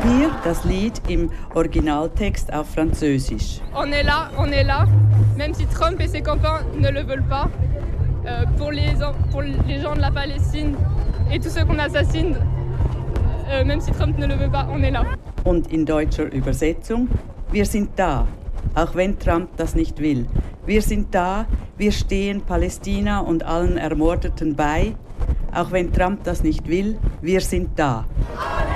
Hier das Lied im Originaltext auf Französisch. On est là, même si Trump et ses copains ne le veulent pas. Pour les gens de la Palestine et tous ceux qu'on assassine, même si Trump ne le veut pas, on est là. Und in deutscher Übersetzung: Wir sind da, auch wenn Trump das nicht will. Wir sind da, wir stehen Palästina und allen Ermordeten bei, auch wenn Trump das nicht will, wir sind da.